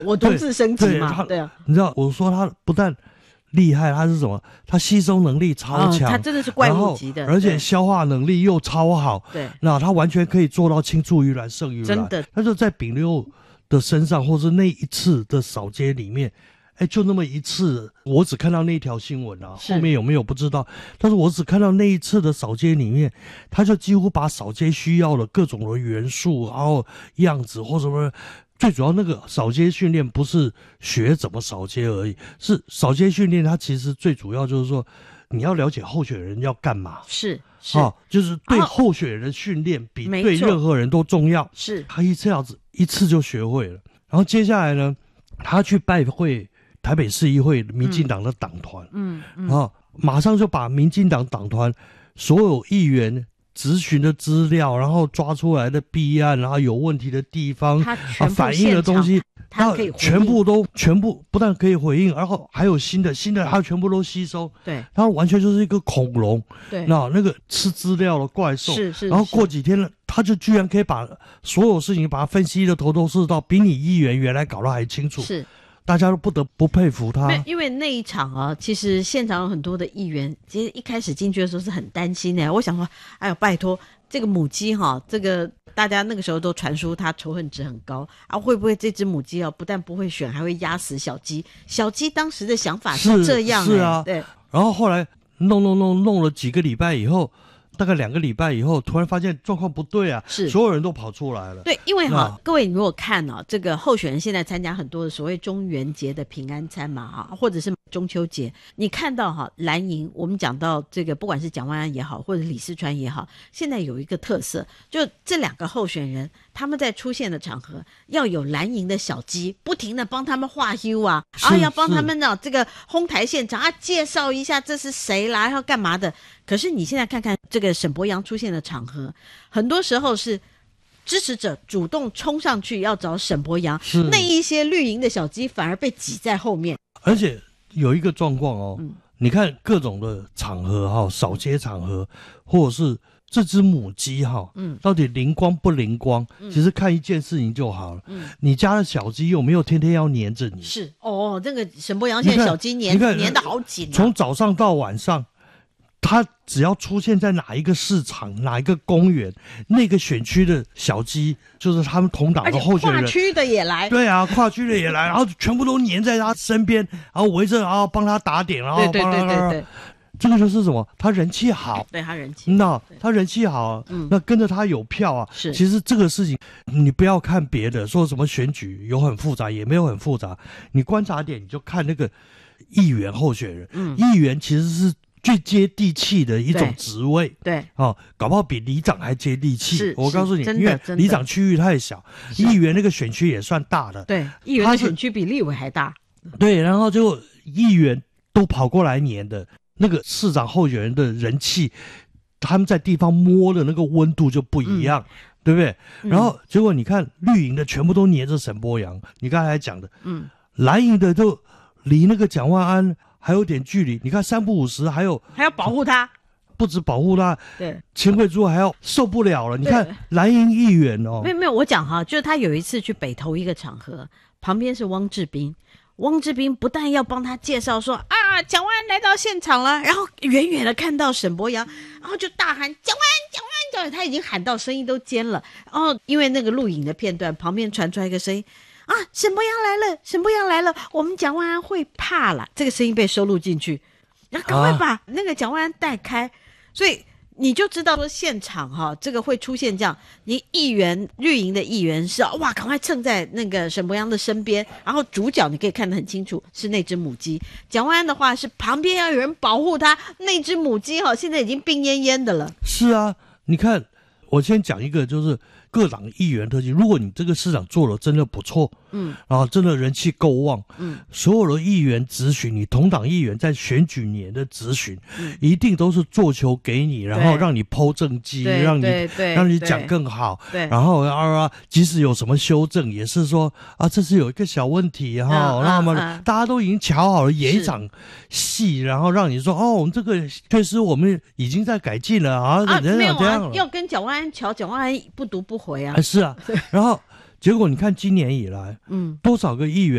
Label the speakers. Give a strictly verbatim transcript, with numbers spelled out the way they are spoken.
Speaker 1: 我同志升级嘛，对啊，
Speaker 2: 你知道我说他不但厉害，他是什么？他吸收能力超强，
Speaker 1: 哦，他真的是怪物级的，
Speaker 2: 而且消化能力又超好。
Speaker 1: 对，
Speaker 2: 那他完全可以做到青出于蓝胜于蓝。
Speaker 1: 真的，
Speaker 2: 他就在丙六的身上，或是那一次的扫街里面，哎，就那么一次，我只看到那一条新闻啊，后面有没有不知道。但是我只看到那一次的扫街里面，他就几乎把扫街需要的各种的元素，然后样子或什么。最主要那个扫街训练不是学怎么扫街而已，是扫街训练它其实最主要就是说你要了解候选人要干嘛，
Speaker 1: 是是、
Speaker 2: 哦、就是对候选人的训练比对任何人都重要，
Speaker 1: 是
Speaker 2: 他一次样子一次就学会了。然后接下来呢，他去拜会台北市议会民进党的党团，
Speaker 1: 嗯嗯，
Speaker 2: 然后马上就把民进党党团所有议员质询的资料，然后抓出来的弊案，然后有问题的地方，
Speaker 1: 他全部
Speaker 2: 反映的东西，
Speaker 1: 他可以
Speaker 2: 全部都全部不但可以回应，然后还有新的新的，他全部都吸收。
Speaker 1: 对，
Speaker 2: 他完全就是一个恐龙，
Speaker 1: 对，
Speaker 2: 那那个吃资料的怪兽。
Speaker 1: 是是。
Speaker 2: 然后过几天了，他就居然可以把所有事情把它分析的头头是道，比你议员原来搞得还清楚。
Speaker 1: 是。
Speaker 2: 大家都不得不佩服他，
Speaker 1: 因为那一场啊，其实现场有很多的议员，其实一开始进去的时候是很担心的。我想说，哎呦，拜托，这个母鸡哈，这个大家那个时候都传出它仇恨值很高啊，会不会这只母鸡啊，不但不会选，还会压死小鸡？小鸡当时的想法是这样、欸，
Speaker 2: 是啊，
Speaker 1: 对。
Speaker 2: 然后后来弄弄弄弄了几个礼拜以后。大概两个礼拜以后，突然发现状况不对啊，
Speaker 1: 是
Speaker 2: 所有人都跑出来了。
Speaker 1: 对，因为哈，各位你如果看啊，这个候选人现在参加很多的所谓中元节的平安餐嘛，哈，或者是中秋节，你看到哈蓝营，我们讲到这个，不管是蒋万安也好，或者李四川也好，现在有一个特色，就这两个候选人他们在出现的场合，要有蓝营的小鸡不停的帮他们画 U 啊，然后要帮他们呢这个哄抬现场啊，介绍一下这是谁啦，要干嘛的。可是你现在看看这个沈伯洋出现的场合，很多时候是支持者主动冲上去要找沈伯洋，那一些绿营的小鸡反而被挤在后面。
Speaker 2: 而且有一个状况哦、嗯，你看各种的场合哈、哦，扫街场合，或者是这只母鸡哈、哦，嗯，到底灵光不灵光、嗯？其实看一件事情就好了。嗯，你家的小鸡有没有天天要黏着你？
Speaker 1: 是哦，这个沈伯洋现在小鸡黏黏得好紧、啊，
Speaker 2: 从早上到晚上。他只要出现在哪一个市场、哪一个公园，那个选区的小鸡就是他们同党的候选人，
Speaker 1: 跨区的也来，
Speaker 2: 对啊，跨区的也来，然后全部都黏在他身边，然后围着，然后帮他打点，然后帮他，对对对对对，这个就是什么？他人气好，
Speaker 1: 对他人气，
Speaker 2: 那他人气好，嗯，那跟着他有票啊。
Speaker 1: 是，
Speaker 2: 其实这个事情你不要看别的，说什么选举有很复杂，也没有很复杂，你观察点你就看那个议员候选人，嗯，议员其实是。最接地气的一种职位，
Speaker 1: 对，对
Speaker 2: 哦，搞不好比里长还接地气。
Speaker 1: 是，
Speaker 2: 我告诉你，
Speaker 1: 因
Speaker 2: 为里长区域太小，议员那个选区也算大的，
Speaker 1: 对，议员的选区比立委还大。
Speaker 2: 对，然后就议员都跑过来黏的，那个市长候选人的人气，他们在地方摸的那个温度就不一样，嗯、对不对？嗯、然后结果你看绿营的全部都黏着沈伯洋，你刚才讲的，嗯，蓝营的就离那个蒋万安。还有点距离，你看三不五时，还有
Speaker 1: 还要保护他，
Speaker 2: 不止保护他，
Speaker 1: 对，钱
Speaker 2: 柜珠还要受不了了。你看蓝营议员哦，
Speaker 1: 没有没有，我讲哈，就是他有一次去北投一个场合，旁边是汪志斌，汪志斌不但要帮他介绍说啊，蒋万安来到现场了，然后远远的看到沈伯洋，然后就大喊蒋万安，蒋万安，蒋万安，他已经喊到声音都尖了。然后因为那个录影的片段，旁边传出来一个声音。啊，沈伯洋来了，沈伯洋来了，我们蒋万安会怕了。这个声音被收录进去，然后赶快把那个蒋万安带开。啊、所以你就知道说现场哈，这个会出现这样，你议员绿营的议员是哇，赶快蹭在那个沈伯洋的身边，然后主角你可以看得很清楚是那只母鸡。蒋万安的话是旁边要有人保护他，那只母鸡哈现在已经病恹恹的了。
Speaker 2: 是啊，你看，我先讲一个就是。各党议员特辑，如果你这个市长做了真的不错，嗯，然后真的人气够旺，嗯，所有的议员质询，你同党议员在选举年的质询，嗯，一定都是做球给你，然后让你剖政绩，让你让你讲更好，
Speaker 1: 对，
Speaker 2: 然后啊，即使有什么修正，也是说啊，这是有一个小问题哈，嗯、那么、嗯、大家都已经瞧好了，演一场戏，然后让你说哦，这个确实我们已经在改进了啊，
Speaker 1: 啊，没有
Speaker 2: 啊，
Speaker 1: 要跟蒋万安瞧，蒋万安不读不回啊，
Speaker 2: 是啊，然后结果你看今年以来，
Speaker 1: 嗯，
Speaker 2: 多少个议员